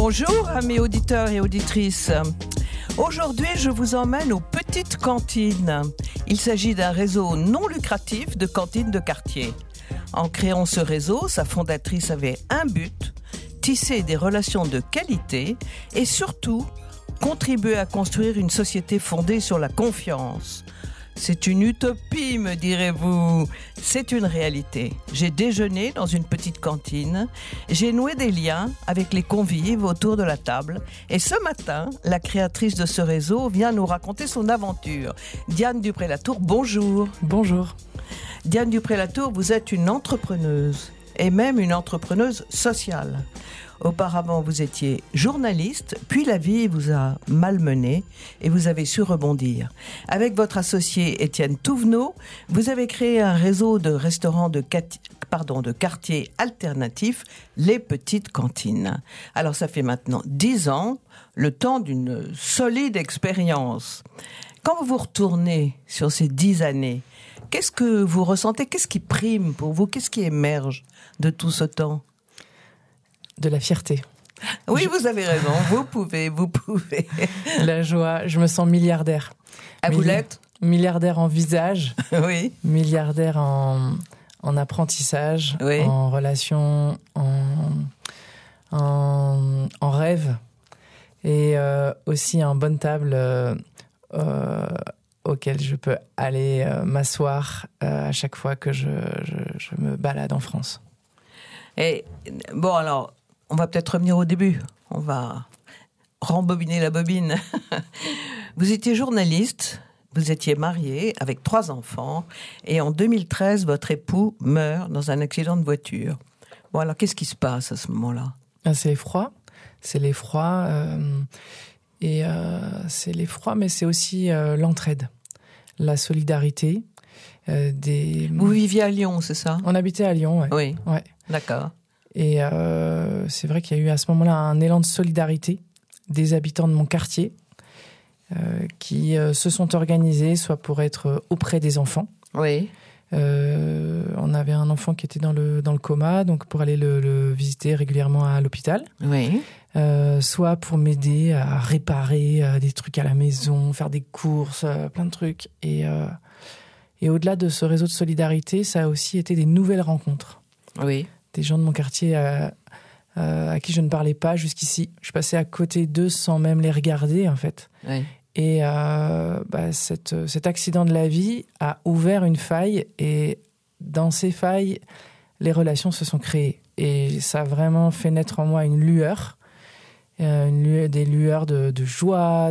Bonjour amis auditeurs et auditrices. Aujourd'hui, je vous emmène aux petites cantines. Il s'agit d'un réseau non lucratif de cantines de quartier. En créant ce réseau, sa fondatrice avait un but, tisser des relations de qualité et surtout contribuer à construire une société fondée sur la confiance. C'est une utopie, me direz-vous. C'est une réalité. J'ai déjeuné dans une petite cantine. J'ai noué des liens avec les convives autour de la table. Et ce matin, la créatrice de ce réseau vient nous raconter son aventure. Diane Dupré-Latour, bonjour. Bonjour. Diane Dupré-Latour, vous êtes une entrepreneuse et même une entrepreneuse sociale. Auparavant, vous étiez journaliste, puis la vie vous a malmené et vous avez su rebondir. Avec votre associé Étienne Touvenot, vous avez créé un réseau de restaurants de quartiers alternatifs, les petites cantines. Alors ça fait maintenant 10 ans, le temps d'une solide expérience. Quand vous vous retournez sur ces 10 années, qu'est-ce que vous ressentez? Qu'est-ce qui prime pour vous? Qu'est-ce qui émerge de tout ce temps? De la fierté. Oui, vous avez raison. Vous pouvez. La joie. Je me sens milliardaire. Ah, vous l'êtes? Milliardaire en visage. Oui. Milliardaire en apprentissage. Oui. En relation, en rêve. Et aussi en bonne table auquel je peux aller m'asseoir à chaque fois que je me balade en France. Et bon, alors, on va peut-être revenir au début. On va rembobiner la bobine. Vous étiez journaliste, vous étiez marié avec 3 enfants, et en 2013, votre époux meurt dans un accident de voiture. Bon, alors, qu'est-ce qui se passe à ce moment-là? C'est l'effroi. C'est l'effroi. C'est l'effroi, mais c'est aussi l'entraide, la solidarité. Vous viviez à Lyon, c'est ça? On habitait à Lyon, ouais. Oui, ouais. D'accord. Et c'est vrai qu'il y a eu à ce moment-là un élan de solidarité des habitants de mon quartier qui se sont organisés, soit pour être auprès des enfants. Oui. On avait un enfant qui était dans le coma, donc pour aller le visiter régulièrement à l'hôpital. Oui. Soit pour m'aider à réparer des trucs à la maison, faire des courses, plein de trucs. Et au-delà de ce réseau de solidarité, ça a aussi été des nouvelles rencontres. Oui. Des gens de mon quartier à qui je ne parlais pas jusqu'ici. Je passais à côté d'eux sans même les regarder, en fait. Oui. Et cet accident de la vie a ouvert une faille. Et dans ces failles, les relations se sont créées. Et ça a vraiment fait naître en moi une lueur. Des lueurs de joie,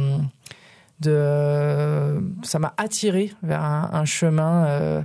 ça m'a attiré vers un chemin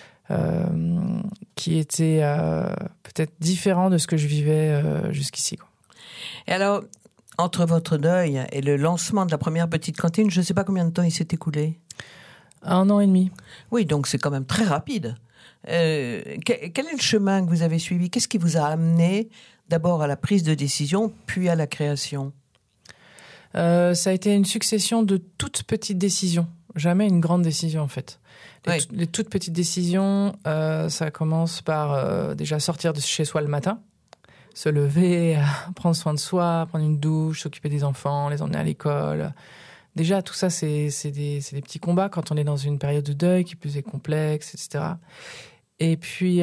qui était peut-être différent de ce que je vivais jusqu'ici, quoi. Et alors, entre votre deuil et le lancement de la première petite cantine, je ne sais pas combien de temps il s'est écoulé? 1 an et demi. Oui, donc c'est quand même très rapide. Quel est le chemin que vous avez suivi? Qu'est-ce qui vous a amené d'abord à la prise de décision, puis à la création? Ça a été une succession de toutes petites décisions. Jamais une grande décision, en fait. Les toutes petites décisions, ça commence par déjà sortir de chez soi le matin, se lever, prendre soin de soi, prendre une douche, s'occuper des enfants, les emmener à l'école. Déjà, tout ça, c'est des petits combats quand on est dans une période de deuil qui plus est complexe, etc. Et puis,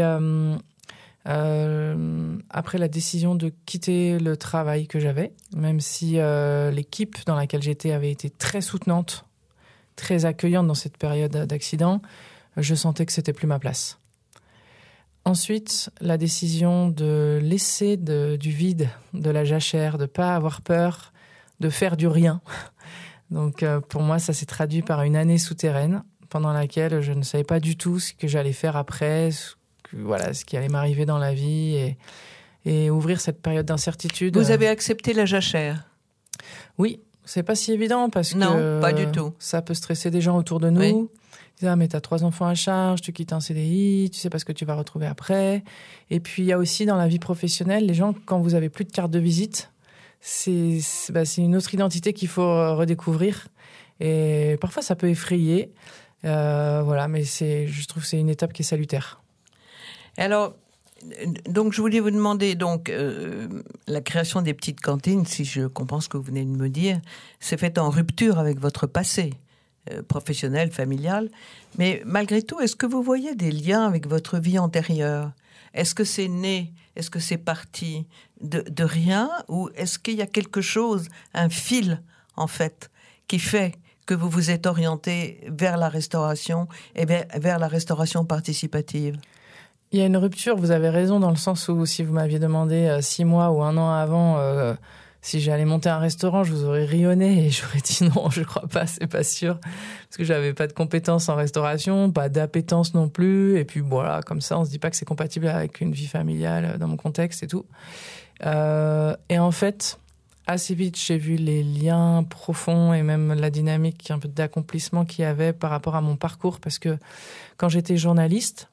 après la décision de quitter le travail que j'avais, même si l'équipe dans laquelle j'étais avait été très soutenante, très accueillante dans cette période d'accident, je sentais que c'était plus ma place. Ensuite, la décision de laisser du vide, de la jachère, de pas avoir peur, de faire du rien. Donc pour moi, ça s'est traduit par une année souterraine pendant laquelle je ne savais pas du tout ce que j'allais faire après, ce qui allait m'arriver dans la vie et ouvrir cette période d'incertitude. Vous avez accepté la jachère? Oui, c'est pas si évident parce que pas du tout. Ça peut stresser des gens autour de nous. Oui. Ils disent, ah, mais t'as 3 enfants à charge, tu quittes un CDI, tu sais pas ce que tu vas retrouver après. Et puis il y a aussi dans la vie professionnelle, les gens, quand vous avez plus de carte de visite, c'est une autre identité qu'il faut redécouvrir. Et parfois ça peut effrayer. Voilà, mais je trouve que c'est une étape qui est salutaire. Alors, Donc, je voulais vous demander, la création des petites cantines, si je comprends ce que vous venez de me dire, c'est fait en rupture avec votre passé professionnel, familial. Mais malgré tout, est-ce que vous voyez des liens avec votre vie antérieure ? Est-ce que c'est né ? Est-ce que c'est parti de rien ? Ou est-ce qu'il y a quelque chose, un fil, en fait, qui fait que vous vous êtes orienté vers la restauration et vers la restauration participative ? Il y a une rupture, vous avez raison, dans le sens où si vous m'aviez demandé 6 mois ou 1 an avant si j'allais monter un restaurant, je vous aurais rionné et j'aurais dit non, je crois pas, c'est pas sûr. Parce que j'avais pas de compétences en restauration, pas d'appétence non plus. Et puis voilà, comme ça, on se dit pas que c'est compatible avec une vie familiale dans mon contexte et tout. Et en fait, assez vite, j'ai vu les liens profonds et même la dynamique un peu d'accomplissement qu'il y avait par rapport à mon parcours. Parce que quand j'étais journaliste,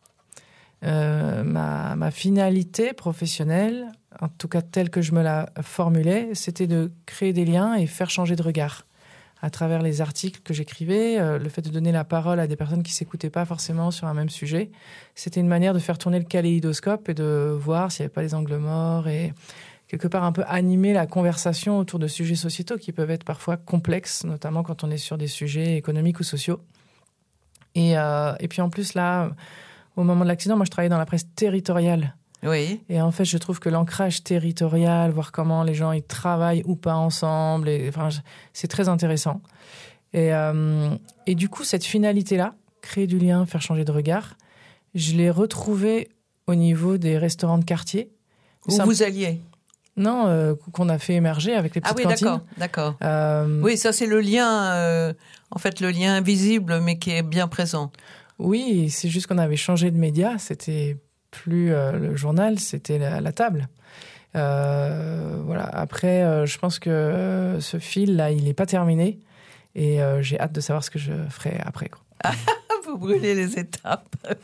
ma finalité professionnelle, en tout cas telle que je me la formulais, c'était de créer des liens et faire changer de regard à travers les articles que j'écrivais, le fait de donner la parole à des personnes qui s'écoutaient pas forcément sur un même sujet. C'était une manière de faire tourner le kaléidoscope et de voir s'il n'y avait pas les angles morts et quelque part un peu animer la conversation autour de sujets sociétaux qui peuvent être parfois complexes, notamment quand on est sur des sujets économiques ou sociaux. Et puis en plus là, au moment de l'accident, moi je travaillais dans la presse territoriale. Oui. Et en fait, je trouve que l'ancrage territorial, voir comment les gens ils travaillent ou pas ensemble, c'est très intéressant. Et du coup, cette finalité-là, créer du lien, faire changer de regard, je l'ai retrouvée au niveau des restaurants de quartier. Où vous alliez ? Non, qu'on a fait émerger avec les petites cantines. Ah oui, d'accord. Oui, ça c'est le lien, en fait, le lien invisible, mais qui est bien présent. Oui, c'est juste qu'on avait changé de média, c'était plus le journal, c'était la table. Voilà. Après, je pense que ce fil-là, il n'est pas terminé et j'ai hâte de savoir ce que je ferai après. Vous brûlez les étapes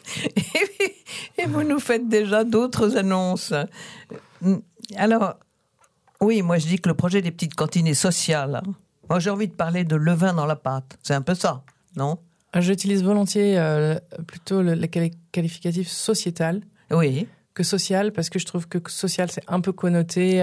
et vous nous faites déjà d'autres annonces. Alors, oui, moi je dis que le projet des petites cantines est social. Moi j'ai envie de parler de levain dans la pâte. C'est un peu ça, non ? J'utilise volontiers plutôt le qualificatif sociétal que social, parce que je trouve que social, c'est un peu connoté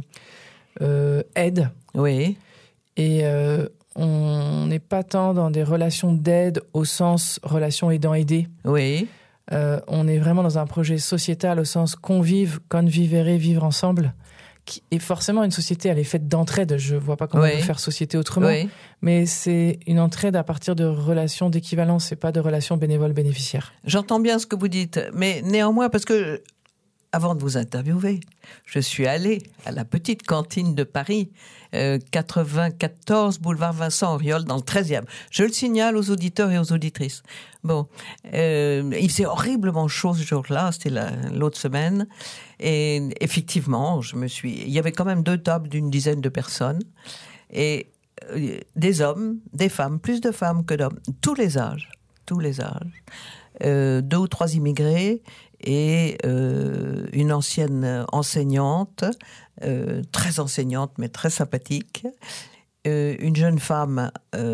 aide. Oui. Et on n'est pas tant dans des relations d'aide au sens relation aidant-aidé. Oui. On est vraiment dans un projet sociétal au sens convive, convivere, vivre ensemble. Et forcément, une société, elle est faite d'entraide. Je vois pas comment on peut faire société autrement. Oui. Mais c'est une entraide à partir de relations d'équivalence, c'est pas de relations bénévoles-bénéficiaires. J'entends bien ce que vous dites, mais néanmoins, parce que avant de vous interviewer, je suis allée à la petite cantine de Paris, 94 boulevard Vincent Auriol, dans le 13e. Je le signale aux auditeurs et aux auditrices. Bon, il faisait horriblement chaud ce jour-là, c'était l'autre semaine. Et effectivement, il y avait quand même 2 tables d'une dizaine de personnes. Et des hommes, des femmes, plus de femmes que d'hommes, tous les âges. 2 ou 3 immigrés et une ancienne enseignante, très enseignante mais très sympathique, une jeune femme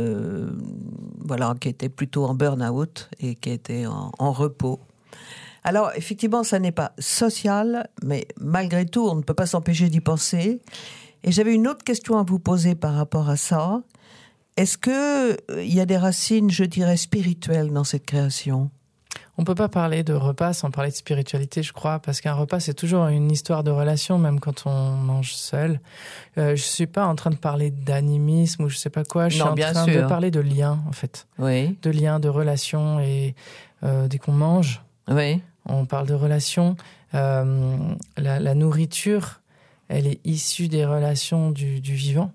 qui était plutôt en burn-out et qui était en repos. Alors effectivement, ça n'est pas social, mais malgré tout, on ne peut pas s'empêcher d'y penser. Et j'avais une autre question à vous poser par rapport à ça. Est-ce qu'il y a des racines, je dirais, spirituelles dans cette création ? On ne peut pas parler de repas sans parler de spiritualité, je crois, parce qu'un repas, c'est toujours une histoire de relation, même quand on mange seul. Je ne suis pas en train de parler d'animisme ou je ne sais pas quoi, je suis en train de parler de lien, en fait. Oui. De lien, de relation, et dès qu'on mange, on parle de relation. La nourriture, elle est issue des relations du vivant.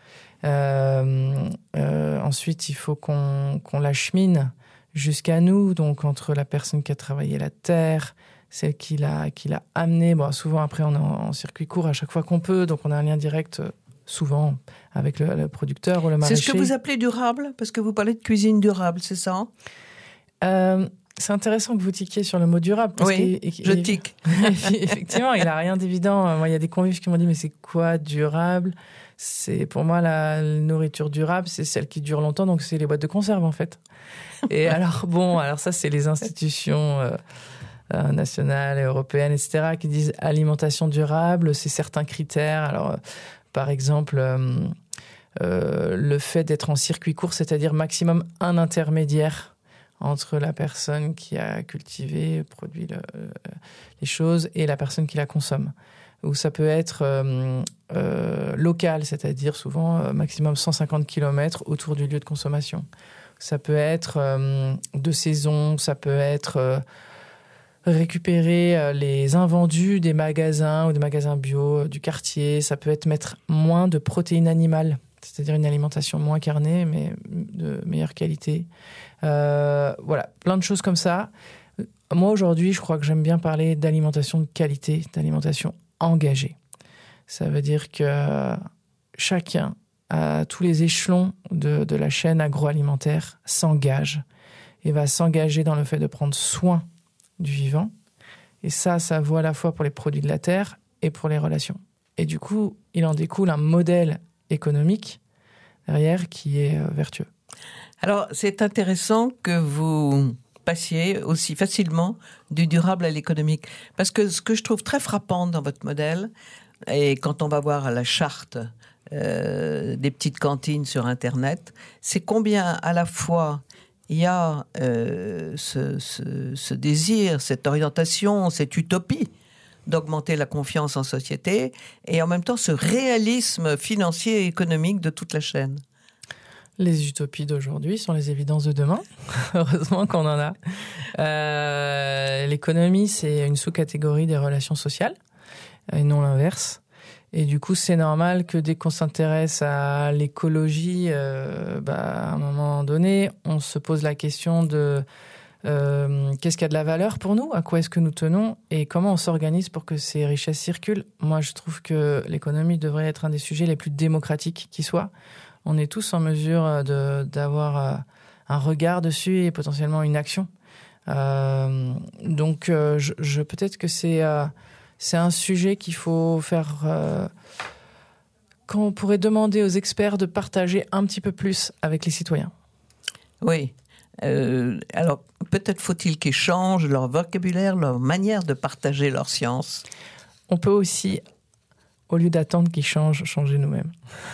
Ensuite, il faut qu'on l'achemine jusqu'à nous, donc entre la personne qui a travaillé la terre, celle qui l'a amenée. Bon, souvent, après, on est en circuit court à chaque fois qu'on peut, donc on a un lien direct, souvent, avec le producteur ou le maraîcher. C'est ce que vous appelez durable ? Parce que vous parlez de cuisine durable, c'est ça ? C'est intéressant que vous ticquiez sur le mot durable. Parce je tique. Effectivement, il n'a rien d'évident. Moi, il y a des convives qui m'ont dit, mais c'est quoi durable ? Pour moi, la nourriture durable, c'est celle qui dure longtemps, donc c'est les boîtes de conserve, en fait. Et alors ça, c'est les institutions nationales et européennes, etc., qui disent alimentation durable, c'est certains critères. Alors, par exemple, le fait d'être en circuit court, c'est-à-dire maximum un intermédiaire entre la personne qui a cultivé, produit les choses et la personne qui la consomme. Ou ça peut être local, c'est-à-dire souvent maximum 150 km autour du lieu de consommation. Ça peut être de saison, ça peut être récupérer les invendus des magasins ou des magasins bio du quartier. Ça peut être mettre moins de protéines animales, c'est-à-dire une alimentation moins carnée, mais de meilleure qualité. Voilà, plein de choses comme ça. Moi, aujourd'hui, je crois que j'aime bien parler d'alimentation de qualité, d'alimentation engagée. Ça veut dire que chacun, à tous les échelons de la chaîne agroalimentaire, s'engage et va s'engager dans le fait de prendre soin du vivant. Et ça vaut à la fois pour les produits de la terre et pour les relations. Et du coup, il en découle un modèle économique derrière qui est vertueux. Alors, c'est intéressant que vous passiez aussi facilement du durable à l'économique. Parce que ce que je trouve très frappant dans votre modèle, et quand on va voir la charte des petites cantines sur Internet, c'est combien à la fois il y a ce désir, cette orientation, cette utopie d'augmenter la confiance en société, et en même temps ce réalisme financier et économique de toute la chaîne. Les utopies d'aujourd'hui sont les évidences de demain. Heureusement qu'on en a. L'économie, c'est une sous-catégorie des relations sociales, et non l'inverse. Et du coup, c'est normal que dès qu'on s'intéresse à l'écologie, à un moment donné, on se pose la question de qu'est-ce qui a de la valeur pour nous, à quoi est-ce que nous tenons et comment on s'organise pour que ces richesses circulent. Moi, je trouve que l'économie devrait être un des sujets les plus démocratiques qui soit. On est tous en mesure d'avoir un regard dessus et potentiellement une action. Donc, peut-être que c'est un sujet qu'il faut faire... qu'on pourrait demander aux experts de partager un petit peu plus avec les citoyens. Oui. Alors, peut-être faut-il qu'ils changent leur vocabulaire, leur manière de partager leur science. On peut aussi... au lieu d'attendre qu'ils changent, changer nous-mêmes.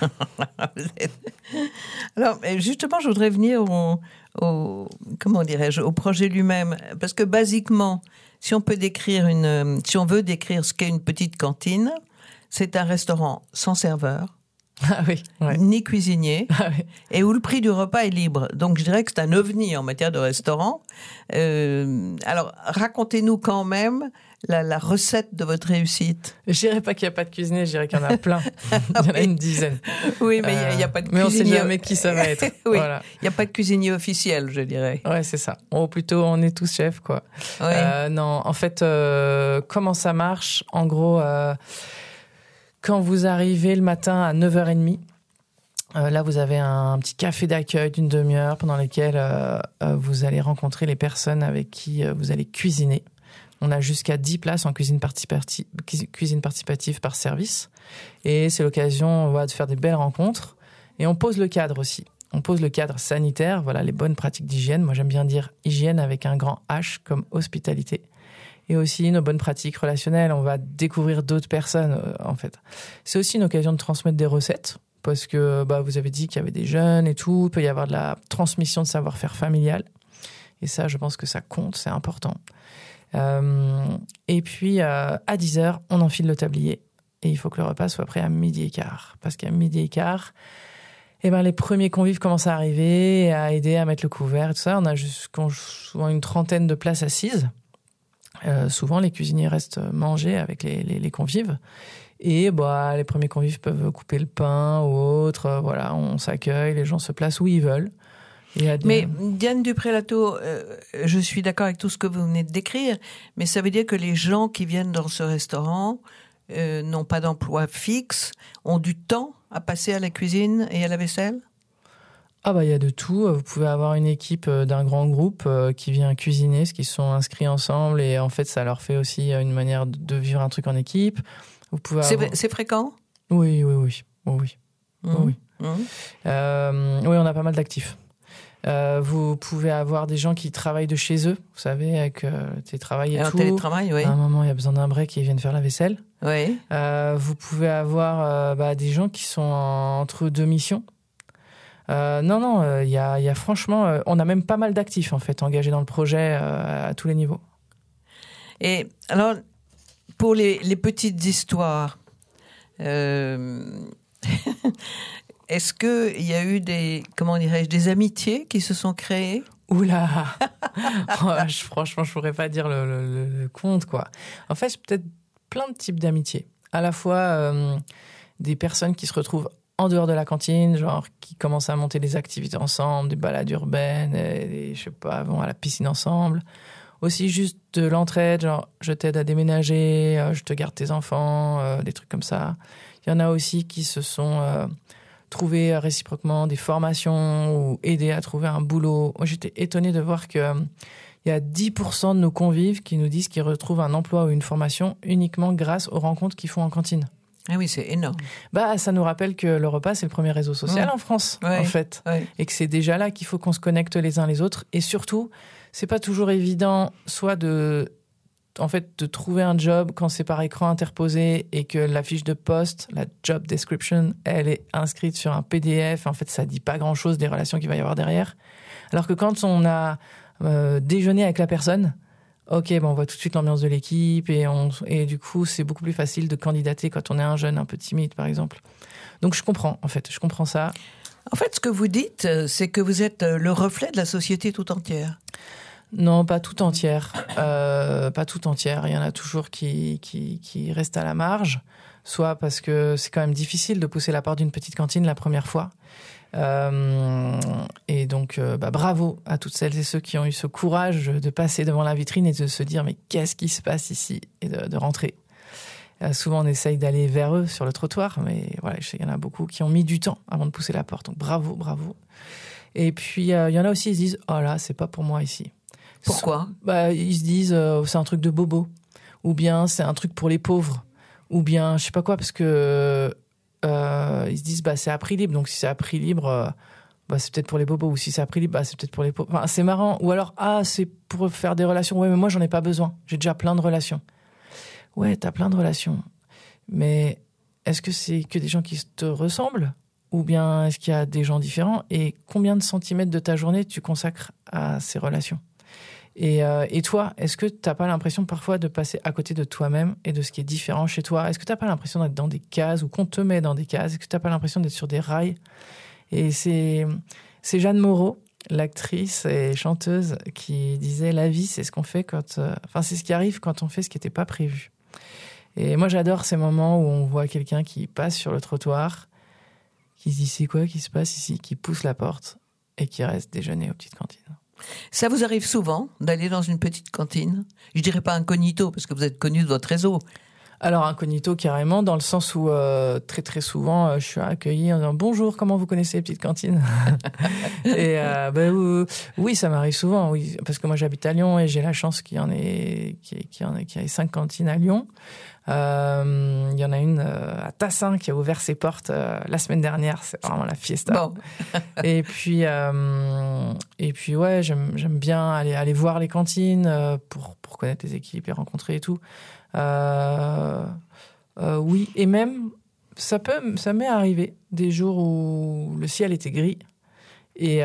Alors, justement, je voudrais venir au projet lui-même. Parce que, basiquement, si on veut décrire ce qu'est une petite cantine, c'est un restaurant sans serveur, ni cuisinier, et où le prix du repas est libre. Donc, je dirais que c'est un ovni en matière de restaurant. Alors, racontez-nous quand même la recette de votre réussite. Je dirais pas qu'il n'y a pas de cuisinier, je dirais qu'il y en a plein. Il y en a une dizaine. Oui, mais il n'y a pas de cuisinier. Mais on ne sait jamais qui ça va être. Oui, voilà. Il n'y a pas de cuisinier officiel, je dirais. Ouais, c'est ça. Ou plutôt, on est tous chefs, quoi. Oui. Non, en fait, comment ça marche ? En gros, quand vous arrivez le matin à 9h30, là, vous avez un petit café d'accueil d'une demi-heure pendant lequel vous allez rencontrer les personnes avec qui vous allez cuisiner. On a jusqu'à 10 places en cuisine participative par service. Et c'est l'occasion de faire des belles rencontres. Et on pose le cadre aussi. On pose le cadre sanitaire, voilà, les bonnes pratiques d'hygiène. Moi, j'aime bien dire hygiène avec un grand H comme hospitalité. Et aussi nos bonnes pratiques relationnelles. On va découvrir d'autres personnes, en fait. C'est aussi une occasion de transmettre des recettes. Parce que vous avez dit qu'il y avait des jeunes et tout. Il peut y avoir de la transmission de savoir-faire familial. Et ça, je pense que ça compte, c'est important. Et puis, à 10h, on enfile le tablier. Et il faut que le repas soit prêt à 12h15. Parce qu'à 12h15, les premiers convives commencent à arriver, à aider à mettre le couvert et tout ça. On a souvent une trentaine de places assises. Souvent, les cuisiniers restent manger avec les convives. Et les premiers convives peuvent couper le pain ou autre. Voilà, on s'accueille, les gens se placent où ils veulent. Mais Diane Dupré-Latour, je suis d'accord avec tout ce que vous venez de décrire, mais ça veut dire que les gens qui viennent dans ce restaurant n'ont pas d'emploi fixe, ont du temps à passer à la cuisine et à la vaisselle ? Il y a de tout. Vous pouvez avoir une équipe d'un grand groupe qui vient cuisiner, parce qu'ils sont inscrits ensemble, et en fait, ça leur fait aussi une manière de vivre un truc en équipe. Vous pouvez c'est fréquent ? Oui. Mmh. Oui, on a pas mal d'actifs. Vous pouvez avoir des gens qui travaillent de chez eux, vous savez, avec télétravail et tout. Télétravail, oui. À un moment, il y a besoin d'un break et ils viennent faire la vaisselle. Oui. Vous pouvez avoir des gens qui sont entre deux missions. Il y a franchement, on a même pas mal d'actifs en fait engagés dans le projet à tous les niveaux. Et alors, pour les petites histoires, est-ce qu'il y a eu des amitiés qui se sont créées? Oula Franchement, je pourrais pas dire le compte, quoi. En fait, c'est peut-être plein de types d'amitiés. À la fois des personnes qui se retrouvent en dehors de la cantine, genre qui commencent à monter des activités ensemble, des balades urbaines, vont à la piscine ensemble. Aussi juste de l'entraide, genre je t'aide à déménager, je te garde tes enfants, des trucs comme ça. Il y en a aussi qui se sont trouvés réciproquement des formations ou aidés à trouver un boulot. Moi, j'étais étonnée de voir que il y a 10% de nos convives qui nous disent qu'ils retrouvent un emploi ou une formation uniquement grâce aux rencontres qu'ils font en cantine. Ah oui, c'est énorme. Ça nous rappelle que le repas, c'est le premier réseau social en France, en fait. Ouais. Et que c'est déjà là qu'il faut qu'on se connecte les uns les autres. Et surtout, c'est pas toujours évident, soit de trouver un job quand c'est par écran interposé et que la fiche de poste, la job description, elle est inscrite sur un PDF. En fait, ça dit pas grand-chose des relations qu'il va y avoir derrière. Alors que quand on a déjeuné avec la personne, on voit tout de suite l'ambiance de l'équipe et du coup, c'est beaucoup plus facile de candidater quand on est un jeune un peu timide, par exemple. Donc, je comprends ça. En fait, ce que vous dites, c'est que vous êtes le reflet de la société tout entière. Non, pas tout entière. Pas tout entière. Il y en a toujours qui restent à la marge, soit parce que c'est quand même difficile de pousser la porte d'une petite cantine la première fois. Et donc, bravo à toutes celles et ceux qui ont eu ce courage de passer devant la vitrine et de se dire mais qu'est-ce qui se passe ici et de rentrer. Souvent, on essaye d'aller vers eux sur le trottoir, mais voilà, je sais qu'il y en a beaucoup qui ont mis du temps avant de pousser la porte. Donc, bravo. Et puis, il y en a aussi, ils se disent oh là, c'est pas pour moi ici. Pourquoi ? Ils se disent c'est un truc de bobo, ou bien c'est un truc pour les pauvres, ou bien je sais pas quoi, parce que ils se disent c'est à prix libre, donc si c'est à prix libre, c'est peut-être pour les bobos, ou si c'est à prix libre, c'est peut-être pour les pauvres. Enfin, c'est marrant. Ou alors c'est pour faire des relations. Ouais, mais moi j'en ai pas besoin. J'ai déjà plein de relations. Ouais, t'as plein de relations, mais est-ce que c'est que des gens qui te ressemblent, ou bien est-ce qu'il y a des gens différents, et combien de centimètres de ta journée tu consacres à ces relations? Et toi, est-ce que t'as pas l'impression parfois de passer à côté de toi-même et de ce qui est différent chez toi? Est-ce que t'as pas l'impression d'être dans des cases ou qu'on te met dans des cases? Est-ce que t'as pas l'impression d'être sur des rails? Et c'est Jeanne Moreau, l'actrice et chanteuse, qui disait la vie, c'est ce qu'on fait c'est ce qui arrive quand on fait ce qui n'était pas prévu. Et moi, j'adore ces moments où on voit quelqu'un qui passe sur le trottoir, qui se dit c'est quoi qui se passe ici, qui pousse la porte et qui reste déjeuner aux petites cantines. Ça vous arrive souvent d'aller dans une petite cantine? Je dirais pas incognito, parce que vous êtes connu de votre réseau. Alors incognito carrément, dans le sens où très très souvent je suis accueillie en disant bonjour, comment vous connaissez les petites cantines? Et oui, ça m'arrive souvent, oui, parce que moi j'habite à Lyon et j'ai la chance qu'il y ait 5 cantines à Lyon. Il y en a une à Tassin qui a ouvert ses portes la semaine dernière. C'est vraiment la fiesta. Bon. et puis ouais, j'aime bien aller voir les cantines pour connaître les équipes et rencontrer et tout. Oui, et même ça m'est arrivé des jours où le ciel était gris et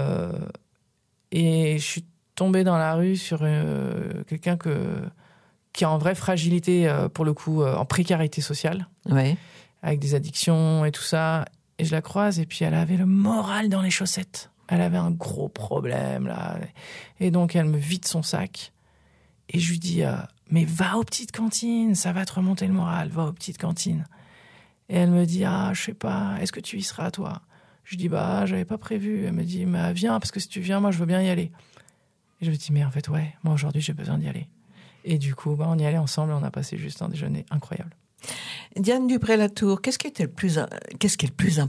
je suis tombée dans la rue sur quelqu'un qui est en vraie fragilité, pour le coup, en précarité sociale, ouais, avec des addictions et tout ça. Et je la croise, et puis elle avait le moral dans les chaussettes. Elle avait un gros problème, là. Et donc, elle me vide son sac. Et je lui dis, mais va aux petites cantines, ça va te remonter le moral, va aux petites cantines. Et elle me dit, je sais pas, est-ce que tu y seras, toi? Je dis, j'avais pas prévu. Elle me dit, mais viens, parce que si tu viens, moi, je veux bien y aller. Et je me dis, mais en fait, ouais, moi, aujourd'hui, j'ai besoin d'y aller. Et du coup, on y allait ensemble et on a passé juste un déjeuner incroyable. Diane Dupré-Latour, qu'est-ce qui est le plus important